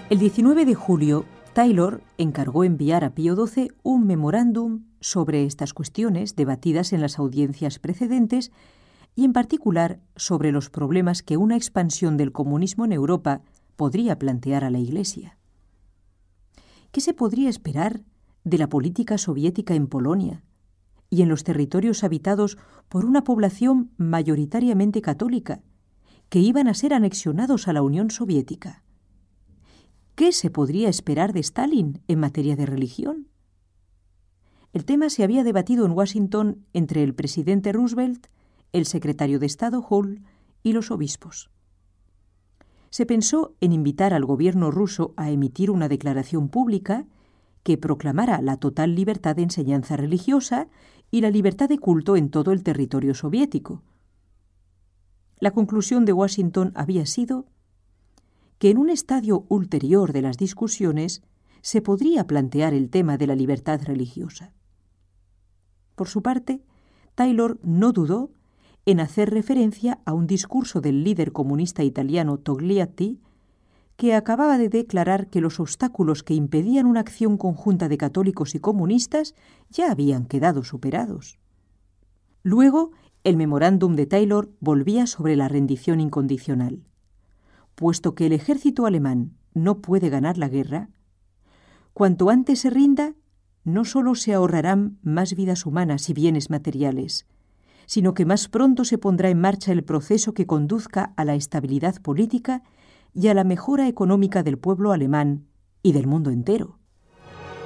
El 19 de julio, Taylor encargó enviar a Pío XII un memorándum sobre estas cuestiones debatidas en las audiencias precedentes y en particular sobre los problemas que una expansión del comunismo en Europa podría plantear a la Iglesia. ¿Qué se podría esperar de la política soviética en Polonia y en los territorios habitados por una población mayoritariamente católica, que iban a ser anexionados a la Unión Soviética? ¿Qué se podría esperar de Stalin en materia de religión? El tema se había debatido en Washington entre el presidente Roosevelt, el secretario de Estado Hull y los obispos. Se pensó en invitar al gobierno ruso a emitir una declaración pública que proclamara la total libertad de enseñanza religiosa y la libertad de culto en todo el territorio soviético. La conclusión de Washington había sido que en un estadio ulterior de las discusiones se podría plantear el tema de la libertad religiosa. Por su parte, Taylor no dudó en hacer referencia a un discurso del líder comunista italiano Togliatti, que acababa de declarar que los obstáculos que impedían una acción conjunta de católicos y comunistas ya habían quedado superados. Luego, el memorándum de Taylor volvía sobre la rendición incondicional. Puesto que el ejército alemán no puede ganar la guerra, cuanto antes se rinda, no solo se ahorrarán más vidas humanas y bienes materiales, sino que más pronto se pondrá en marcha el proceso que conduzca a la estabilidad política y a la mejora económica del pueblo alemán y del mundo entero.